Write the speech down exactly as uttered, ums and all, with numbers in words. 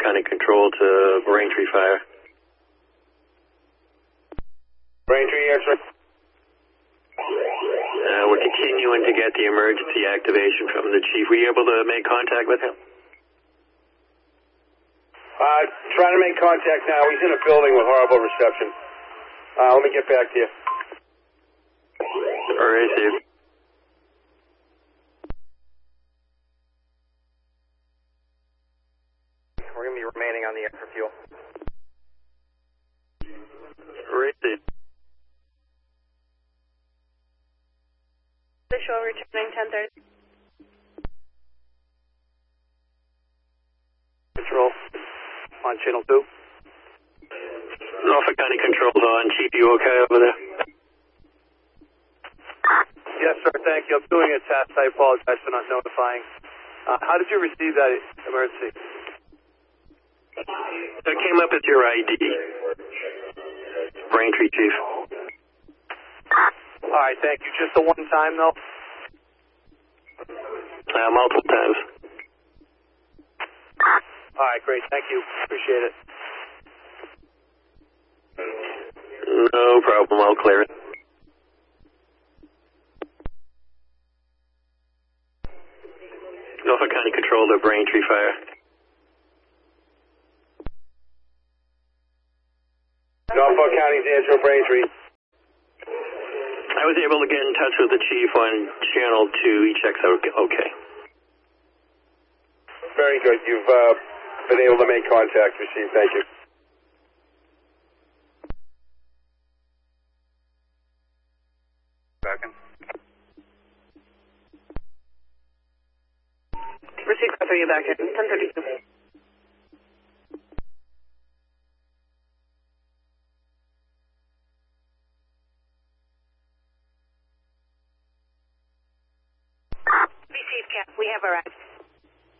County Control to Braintree Fire. Braintree, answer. Uh, we're continuing to get the emergency activation from the chief. Were you able to make contact with him? Uh, trying to make contact now. He's in a building with horrible reception. Uh, let me get back to you. All right, Steve. We're going to be remaining on the air for fuel. All right, Steve. Visual returning ten thirty. Control on channel two. Norfolk County Control's on. Chief, you okay over there? Yes, sir. Thank you. I'm doing a test. I apologize for not notifying. Uh, how did you receive that emergency? It came up as your I D. Braintree, Chief. All right. Thank you. Just the one time, though? Uh, multiple times. All right. Great. Thank you. Appreciate it. No problem. I'll clear it. Norfolk County Control to Braintree Fire. Norfolk County's answer, Braintree. I was able to get in touch with the chief on channel two. He checks out okay. Very good. You've uh, been able to make contact with Chief. Thank you. Second. Receive copy, you back in ten thirty-two. Receive, Cap. We have arrived.